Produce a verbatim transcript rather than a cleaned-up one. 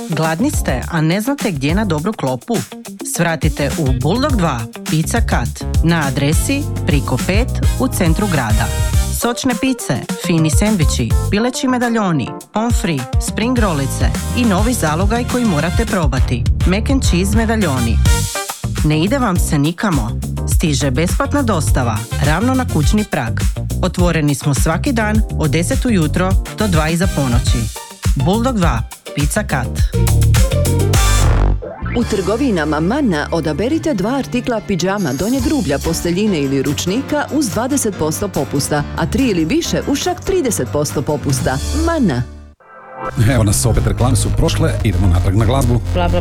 Gladni ste, a ne znate gdje na dobru klopu? Svratite u Bulldog dva Pizza Cut na adresi Priko pet u centru grada. Sočne pice, fini sendviči, pileći medaljoni, pomfri, spring rolice i novi zalogaj koji morate probati, mac and cheese medaljoni. Ne ide vam se nikamo? Stiže besplatna dostava, ravno na kućni prag. Otvoreni smo svaki dan od deset ujutro do dva iza ponoći. Bulldog dva Pizza Cut. U trgovinama Manna odaberite dva artikla pidžama, donjeg rublja, posteljine ili ručnika uz dvadeset posto popusta, a tri ili više uz čak trideset posto popusta. Manna. Evo nas opet, reklame su prošle, idemo natrag na glazbu. Bla, bla,